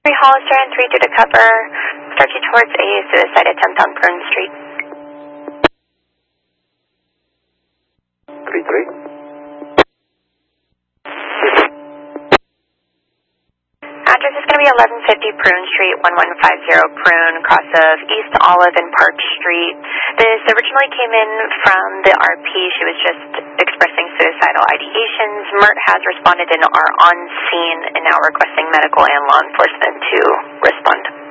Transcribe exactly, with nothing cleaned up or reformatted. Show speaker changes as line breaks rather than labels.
three Hollister and three due to cover. Start you towards a suicide attempt on Prune Street.
three three.
Address is going to be eleven fifty Prune Street, one one five zero Prune, cross of East Olive and Park Street. This originally came in from the R P. She was just expressing suicidal ideations. M E R T has responded and are on scene and now requesting medical and law enforcement to respond.